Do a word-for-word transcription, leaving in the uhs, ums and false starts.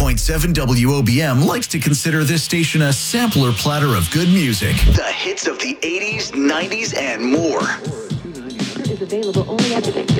point seven W O B M likes to consider this station a sampler platter of good music. The hits of the eighties, nineties, and more. Is available only at the